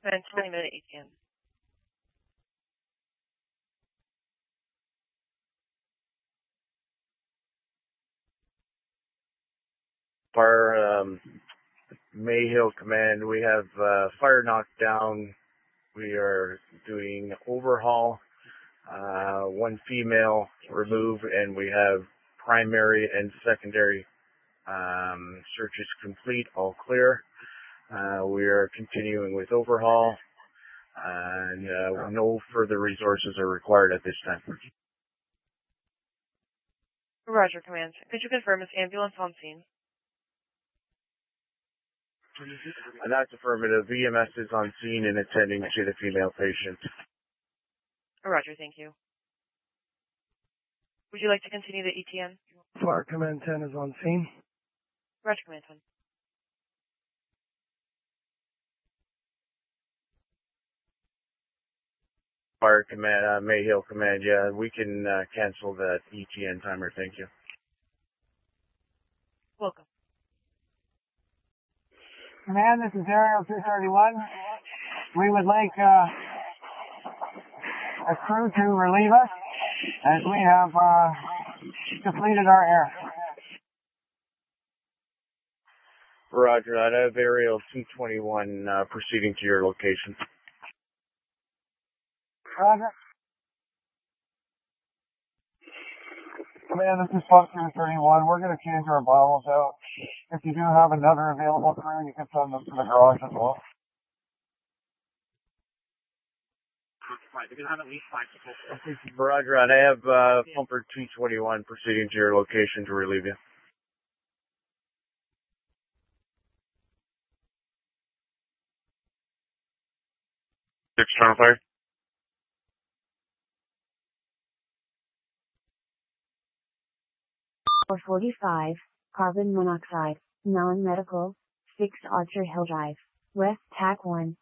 And 20-minute ETN. Fire, Mayhill Command, we have fire knocked down. We are doing overhaul, one female removed, and we have primary and secondary searches complete, all clear. We are continuing with overhaul, and no further resources are required at this time. Roger, Command. Could you confirm is ambulance on scene? And that's affirmative. EMS is on scene and attending to the female patient. Roger, thank you. Would you like to continue the ETN? Fire Command 10 is on scene. Roger, Command 10. Fire Command, Mayhill Command, yeah, we can cancel that ETN timer, thank you. Welcome. Command, this is Aerial 231. We would like a crew to relieve us as we have depleted our air. Roger that. I have Aerial 221 proceeding to your location. Roger. Command, this is Fox 231. We're going to change our bottles out. If you do have another available crew, you can send them to the garage as well. Roger, and I have Pumper 221 proceeding to your location to relieve you. External fire. 445, carbon monoxide, non-medical, 6 Archer Hill Drive, West TAC 1.